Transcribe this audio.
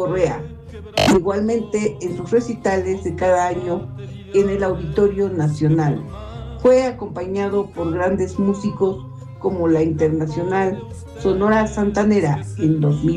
Correa. Igualmente en sus recitales de cada año en el Auditorio Nacional. Fue acompañado por grandes músicos como la Internacional Sonora Santanera en 2000.